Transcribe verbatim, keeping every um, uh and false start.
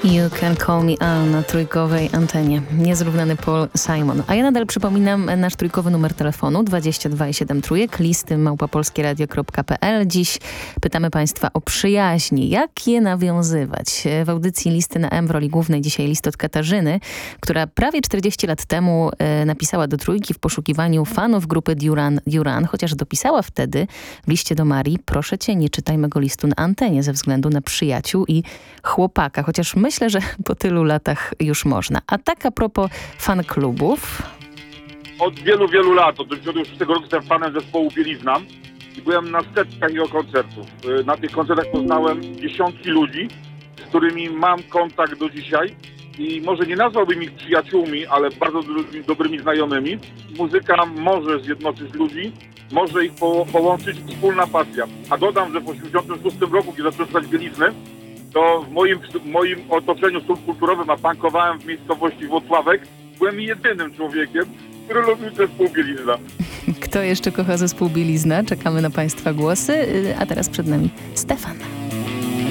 You Can Call Me Al na trójkowej antenie. Niezrównany Paul Simon. A ja nadal przypominam nasz trójkowy numer telefonu dwadzieścia dwa i siedem trójek, listy małpa polskieradio kropka p l. Dziś pytamy Państwa o przyjaźni. Jak je nawiązywać? W audycji Listy na M w roli głównej dzisiaj list od Katarzyny, która prawie czterdzieści lat temu e, napisała do trójki w poszukiwaniu fanów grupy Duran Duran, chociaż dopisała wtedy w liście do Marii: proszę cię, nie czytaj mego listu na antenie ze względu na przyjaciół i chłopaka. Chociaż myślę, że po tylu latach już można. A tak a propos fan klubów. Od wielu, wielu lat, od tysiąc dziewięćset dziewięćdziesiątego szóstego roku jestem fanem zespołu Bielizna i byłem na setkach jego koncertów. Na tych koncertach poznałem dziesiątki ludzi, z którymi mam kontakt do dzisiaj i może nie nazwałbym ich przyjaciółmi, ale bardzo dobrymi, dobrymi znajomymi. Muzyka może zjednoczyć ludzi, może ich po, połączyć wspólna pasja. A dodam, że w osiemdziesiątym szóstym roku, kiedy zacząłem słuchać Bielizny, to w moim, w moim otoczeniu subkulturowym, a punkowałem w miejscowości Włocławek, byłem jedynym człowiekiem, który lubił zespół Bielizna. Kto jeszcze kocha zespół Bielizna? Czekamy na Państwa głosy, a teraz przed nami Stefan.